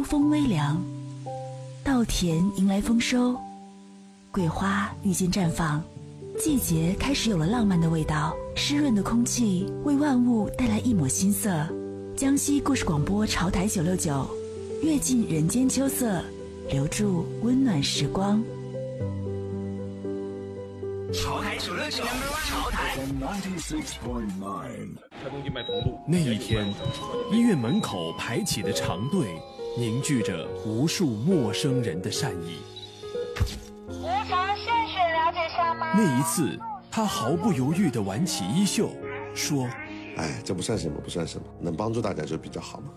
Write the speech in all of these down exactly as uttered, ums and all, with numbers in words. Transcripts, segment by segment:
风微凉，稻田迎来丰收，桂花遇见绽放，季节开始有了浪漫的味道。湿润的空气为万物带来一抹新色。江西故事广播潮台九六九，阅尽人间秋色，留住温暖时光。 潮台九六九，潮台。 那一天，医院门口排起的长队，凝聚着无数陌生人的善意。 我想献血了解下吗？ 那一次，他毫不犹豫地挽起衣袖，说：“ 哎，这不算什么，不算什么，能帮助大家就比较好嘛。”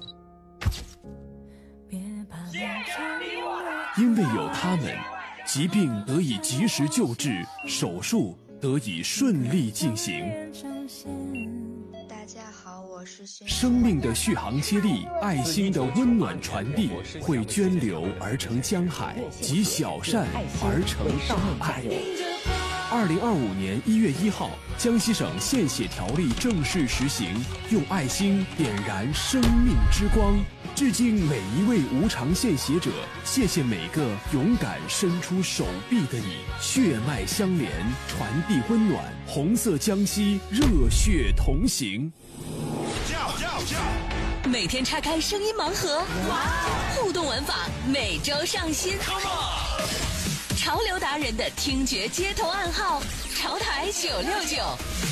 因为有他们，疾病得以及时救治，手术得以顺利进行。 大家好，我是生命的续航接力，爱心的温暖传递，会涓流而成江海，集小善而成大爱。二零二五年一月一号，江西省献血条例正式实行，用爱心点燃生命之光。致敬每一位无偿献血者，谢谢每个勇敢伸出手臂的你，血脉相连，传递温暖，红色江西，热血同行。 叫叫叫！ 每天拆开声音盲盒，哇！互动玩法每周上新。潮流达人的听觉街头暗号，潮台九六九。